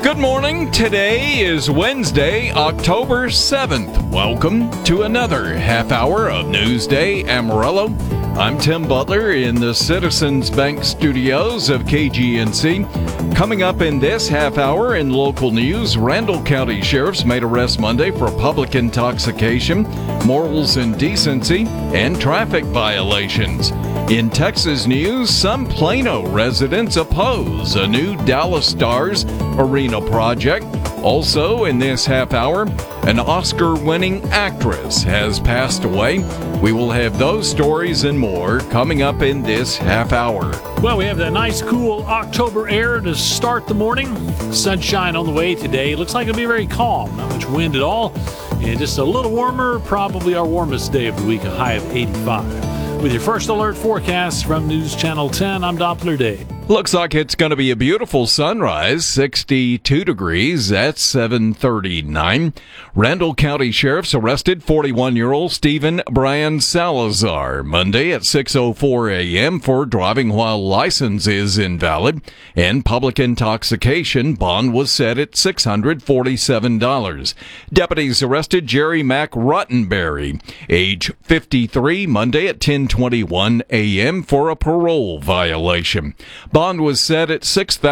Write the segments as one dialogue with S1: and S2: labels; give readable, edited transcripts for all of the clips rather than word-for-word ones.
S1: Good morning. Today is Wednesday, October 7th. Welcome to another half hour of Newsday Amarillo. I'm Tim Butler in the Citizens Bank studios of KGNC. Coming up in this half hour in local news, Randall County Sheriffs made arrests Monday for public intoxication, morals indecency, and traffic violations. In Texas news, some Plano residents oppose a new Dallas Stars arena project. Also in this half hour, an Oscar-winning actress has passed away. We will have those stories and more coming up in this half hour.
S2: Well, we have that nice, cool October air to start the morning. Sunshine on the way today. Looks like it'll be very calm. Not much wind at all. And just a little warmer, probably our warmest day of the week, a high of 85. With your first alert forecast from News Channel 10, I'm Doppler Dave.
S1: Looks like it's going to be a beautiful sunrise, 62 degrees at 7:39. Randall County Sheriffs arrested 41-year-old Stephen Brian Salazar Monday at 6:04 a.m. for driving while license is invalid, and public intoxication. Bond was set at $647. Deputies arrested Jerry Mack Rottenberry, age 53, Monday at 10:21 a.m. for a parole violation. Bond was set at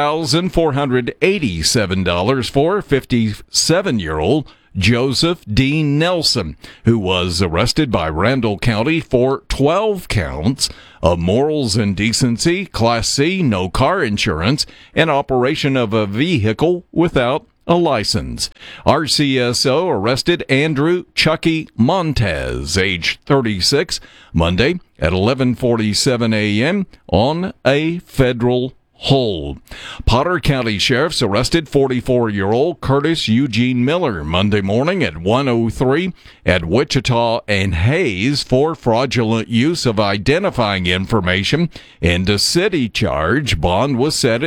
S1: $6,487 for 57-year-old Joseph Dean Nelson, who was arrested by Randall County for 12 counts of morals indecency, Class C, no car insurance, and operation of a vehicle without a license. RCSO arrested Andrew Chucky Montez, age 36, Monday at 11:47 a.m. on a federal hold. Potter County Sheriffs arrested 44-year-old Curtis Eugene Miller Monday morning at 1:03 at Wichita and Hayes for fraudulent use of identifying information and a city charge. Bond was set